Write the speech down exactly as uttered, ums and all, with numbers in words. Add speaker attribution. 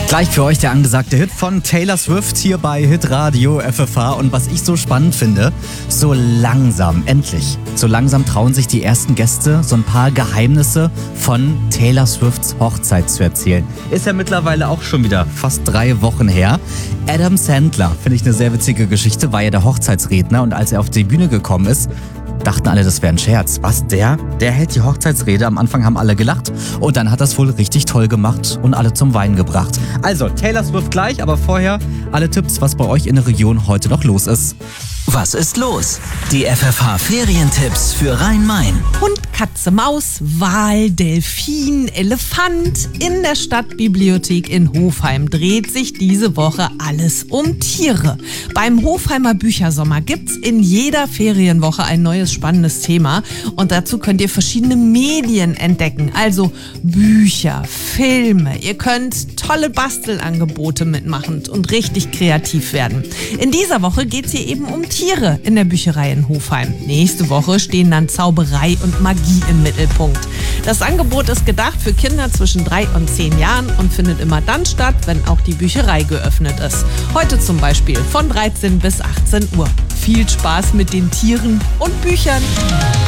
Speaker 1: Gleich für euch der angesagte Hit von Taylor Swift hier bei Hitradio F F H. Und was ich so spannend finde, so langsam, endlich, so langsam trauen sich die ersten Gäste, so ein paar Geheimnisse von Taylor Swifts Hochzeit zu erzählen. Ist ja mittlerweile auch schon wieder fast drei Wochen her. Adam Sandler, finde ich eine sehr witzige Geschichte, war ja der Hochzeitsredner. Und als er auf die Bühne gekommen ist, dachten alle, das wäre ein Scherz. Was, der? Der hält die Hochzeitsrede. Am Anfang haben alle gelacht und dann hat das wohl richtig toll gemacht und alle zum Weinen gebracht. Also, Taylor Swift gleich, aber vorher alle Tipps, was bei euch in der Region heute noch los ist.
Speaker 2: Was ist los? Die F F H-Ferientipps für Rhein-Main.
Speaker 3: Hund, Katze, Maus, Wal, Delfin, Elefant. In der Stadtbibliothek in Hofheim dreht sich diese Woche alles um Tiere. Beim Hofheimer Büchersommer gibt's in jeder Ferienwoche ein neues spannendes Thema. Und dazu könnt ihr verschiedene Medien entdecken. Also Bücher, Filme. Ihr könnt tolle Bastelangebote mitmachen und richtig kreativ werden. In dieser Woche geht's hier eben um Tiere in der Bücherei in Hofheim. Nächste Woche stehen dann Zauberei und Magie im Mittelpunkt. Das Angebot ist gedacht für Kinder zwischen drei und zehn Jahren und findet immer dann statt, wenn auch die Bücherei geöffnet ist. Heute zum Beispiel von dreizehn bis achtzehn Uhr. Viel Spaß mit den Tieren und Büchern.